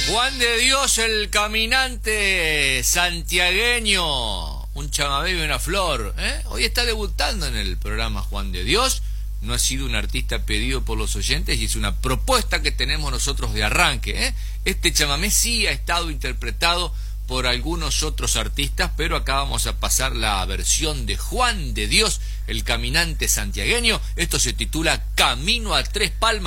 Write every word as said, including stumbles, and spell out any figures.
Juan de Dios, el caminante santiagueño, un chamamé y una flor, ¿eh? Hoy está debutando en el programa Juan de Dios. No ha sido un artista pedido por los oyentes y es una propuesta que tenemos nosotros de arranque, ¿eh? Este chamamé sí ha estado interpretado por algunos otros artistas, pero acá vamos a pasar la versión de Juan de Dios, el caminante santiagueño. Esto se titula Camino a Tres Palmas.